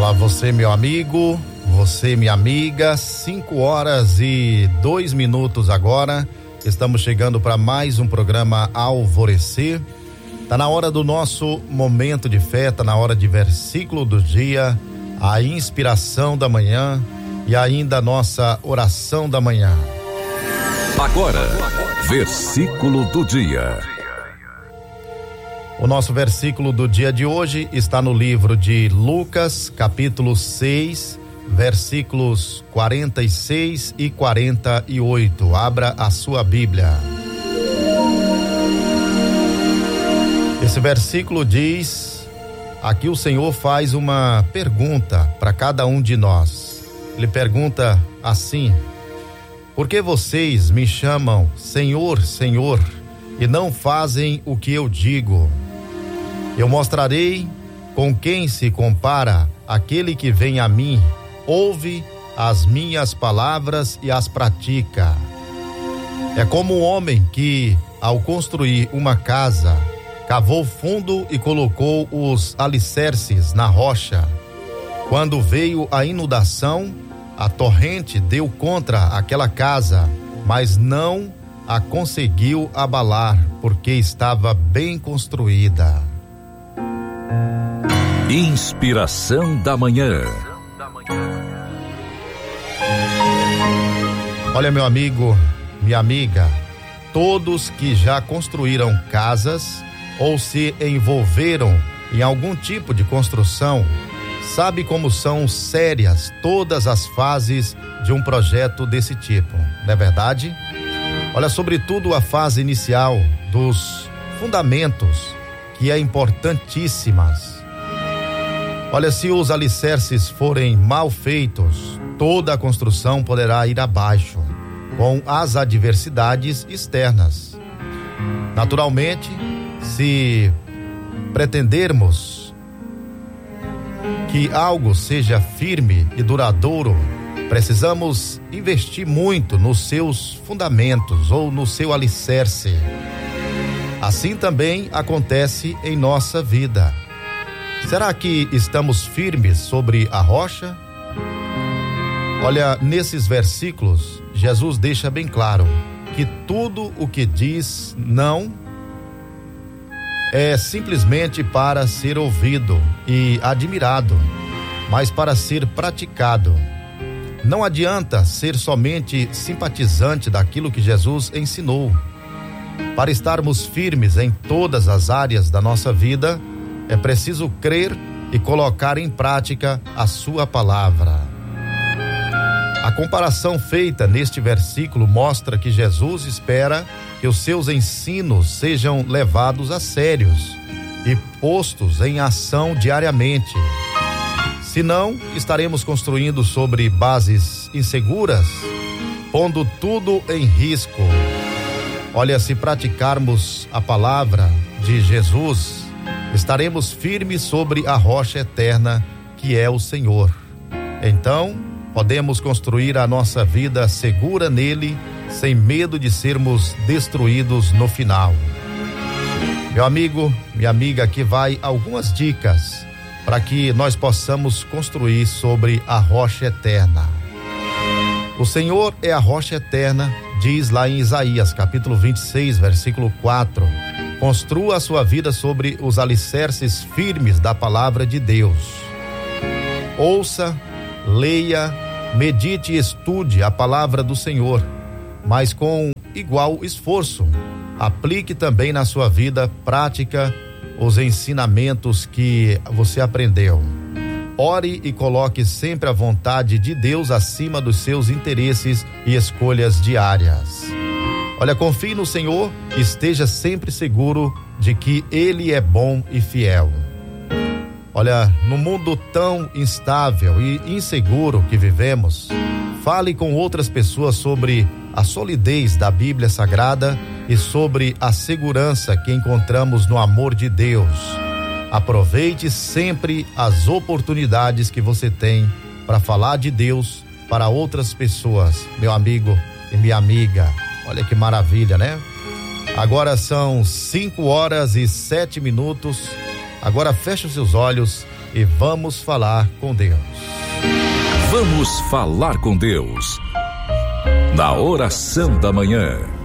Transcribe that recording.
Olá, você, meu amigo, você, minha amiga, 5h02 agora. Estamos chegando para mais um programa Alvorecer. Tá na hora do nosso momento de fé, tá na hora de versículo do dia, a inspiração da manhã e ainda a nossa oração da manhã. Agora, versículo do dia. O nosso versículo do dia de hoje está no livro de Lucas, capítulo 6, versículos 46 e 48. Abra a sua Bíblia. Esse versículo diz: aqui o Senhor faz uma pergunta para cada um de nós. Ele pergunta assim: por que vocês me chamam Senhor, Senhor, e não fazem o que eu digo? Eu mostrarei com quem se compara aquele que vem a mim, ouve as minhas palavras e as pratica. É como um homem que, ao construir uma casa, cavou fundo e colocou os alicerces na rocha. Quando veio a inundação, a torrente deu contra aquela casa, mas não a conseguiu abalar, porque estava bem construída. Inspiração da manhã. Olha, meu amigo, minha amiga, todos que já construíram casas ou se envolveram em algum tipo de construção, sabe como são sérias todas as fases de um projeto desse tipo, não é verdade? Olha, sobretudo a fase inicial dos fundamentos, que é importantíssimas. Olha, se os alicerces forem mal feitos, toda a construção poderá ir abaixo, com as adversidades externas. Naturalmente, se pretendermos que algo seja firme e duradouro, precisamos investir muito nos seus fundamentos ou no seu alicerce. Assim também acontece em nossa vida. Será que estamos firmes sobre a rocha? Olha, nesses versículos, Jesus deixa bem claro que tudo o que diz não é simplesmente para ser ouvido e admirado, mas para ser praticado. Não adianta ser somente simpatizante daquilo que Jesus ensinou. Para estarmos firmes em todas as áreas da nossa vida, é preciso crer e colocar em prática a sua palavra. A comparação feita neste versículo mostra que Jesus espera que os seus ensinos sejam levados a sérios e postos em ação diariamente. Senão, estaremos construindo sobre bases inseguras, pondo tudo em risco. Olha, se praticarmos a palavra de Jesus, estaremos firmes sobre a rocha eterna, que é o Senhor. Então, podemos construir a nossa vida segura nele, sem medo de sermos destruídos no final. Meu amigo, minha amiga, aqui vai algumas dicas para que nós possamos construir sobre a rocha eterna. O Senhor é a rocha eterna, diz lá em Isaías, capítulo 26, versículo 4. Construa a sua vida sobre os alicerces firmes da palavra de Deus. Ouça, leia, medite e estude a palavra do Senhor, mas com igual esforço, aplique também na sua vida prática os ensinamentos que você aprendeu. Ore e coloque sempre a vontade de Deus acima dos seus interesses e escolhas diárias. Olha, confie no Senhor, esteja sempre seguro de que Ele é bom e fiel. Olha, no mundo tão instável e inseguro que vivemos, fale com outras pessoas sobre a solidez da Bíblia Sagrada e sobre a segurança que encontramos no amor de Deus. Aproveite sempre as oportunidades que você tem para falar de Deus para outras pessoas, meu amigo e minha amiga. Olha que maravilha, né? Agora são 5h07. Agora feche os seus olhos e vamos falar com Deus. Vamos falar com Deus. Na oração da manhã.